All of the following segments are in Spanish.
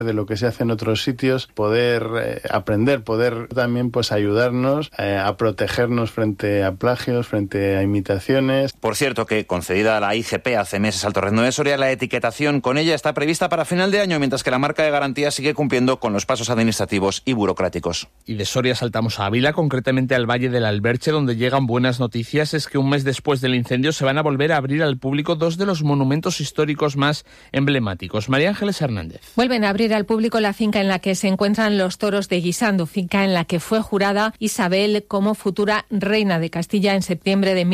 de lo que se hace en otros sitios, poder aprender, poder también pues ayudarnos a protegernos frente a plagios, frente a imitaciones. Por cierto que, concedida a la IGP hace meses al Torrezno de Soria, la etiquetación con ella está prevista para final de año, mientras que la marca de garantía sigue cumpliendo con los pasos administrativos y burocráticos. Y de Soria saltamos a Ávila, concretamente al Valle del Alberche, donde llegan buenas noticias. Es que un mes después del incendio se van a volver a abrir al público dos de los monumentos históricos más emblemáticos. María Ángeles Hernández. Vuelven a abrir al público la finca en la que se encuentran los toros de Guisando, finca en la que fue jurada Isabel como futura reina de Castilla en septiembre de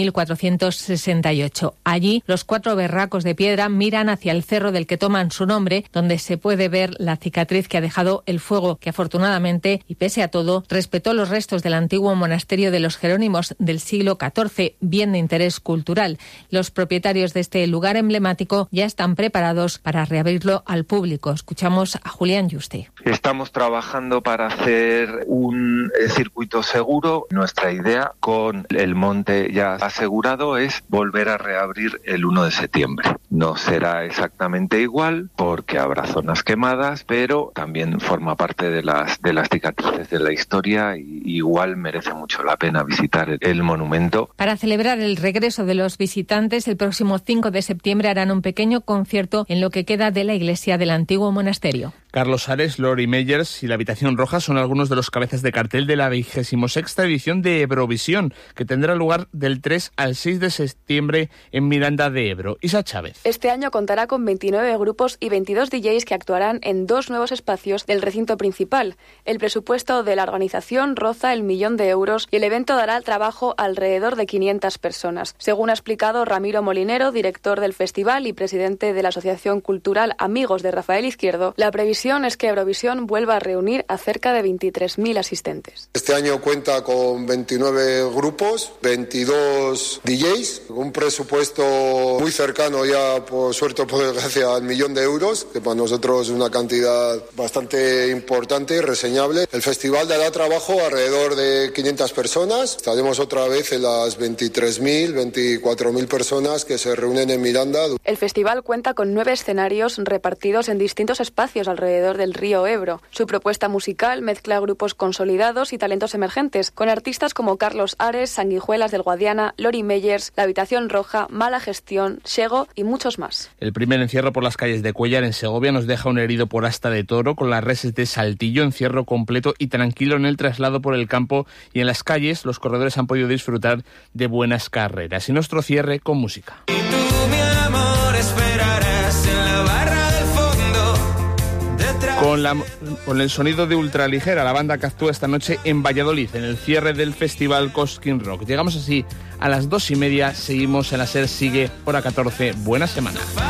1468. Allí, los 4 berracos de piedra miran hacia el cerro del que toman su nombre, donde se puede ver la cicatriz que ha dejado el fuego, que afortunadamente, y pese a todo, respetó los restos del antiguo monasterio de los Jerónimos del siglo XIV, bien de interés cultural. Los propietarios de este lugar emblemático ya están preparados para reabrirlo al público. Escuchamos a Julián Yuste. Estamos trabajando para hacer un circuito seguro. Nuestra idea, con el monte ya asegurado, es volver a reabrir el 1 de septiembre. No será exactamente igual porque habrá zonas quemadas, pero también forma parte de las cicatrices de la historia y igual merece mucho la pena visitar el monumento. Para celebrar el regreso de los visitantes, el próximo 5 de septiembre harán un pequeño concierto en lo que queda de la iglesia del antiguo monasterio. Carlos Ares, Lori Meyers y la Habitación Roja son algunos de los cabezas de cartel de la 26ª edición de Eurovisión, que tendrá lugar del 3 al 6 de septiembre en Miranda de Ebro. Isa Chávez. Este año contará con 29 grupos y 22 DJs que actuarán en 2 nuevos espacios del recinto principal. El presupuesto de la organización roza el 1.000.000 de euros y el evento dará trabajo a alrededor de 500 personas. Según ha explicado Ramiro Molinero, director del festival y presidente de la Asociación Cultural Amigos de Rafael Izquierdo, la previsión es que Eurovisión vuelva a reunir a cerca de 23.000 asistentes. Este año cuenta con 29 grupos, 22 DJs, un presupuesto muy cercano ya, por suerte o por desgracia, al 1.000.000 de euros, que para nosotros es una cantidad bastante importante y reseñable. El festival dará trabajo a alrededor de 500 personas. Estaremos otra vez en las 23.000, 24.000 personas que se reúnen en Miranda. El festival cuenta con 9 escenarios repartidos en distintos espacios alrededor del río Ebro. Su propuesta musical mezcla grupos consolidados y talentos emergentes, con artistas como Carlos Ares, Sanguijuelas del Guadiana, Lori Meyers, La Habitación Roja, Mala Gestión, Shego y muchos más. El primer encierro por las calles de Cuéllar, en Segovia, nos deja un herido por asta de toro con las reses de Saltillo, encierro completo y tranquilo en el traslado por el campo, y en las calles los corredores han podido disfrutar de buenas carreras. Y nuestro cierre con música. Y tú, mi amor, esperarás en la barra del fondo. Con el sonido de Ultraligera, la banda que actúa esta noche en Valladolid, en el cierre del festival Cosquín Rock. Llegamos así a las 2:30, seguimos en la SER, sigue hora 14. Buena semana.